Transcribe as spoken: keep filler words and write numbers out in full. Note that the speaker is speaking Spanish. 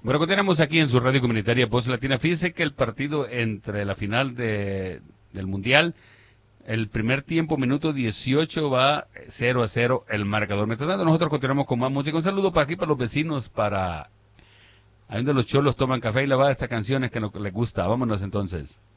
Bueno, continuamos aquí en su radio comunitaria Voz Latina. Fíjese que el partido entre la final de, del Mundial, el primer tiempo, minuto dieciocho, va cero a cero el marcador. Mientras tanto, nosotros continuamos con más música. Un saludo para aquí, para los vecinos, para ahí donde los cholos toman café y la va esta canción es que nos, les gusta. Vámonos entonces.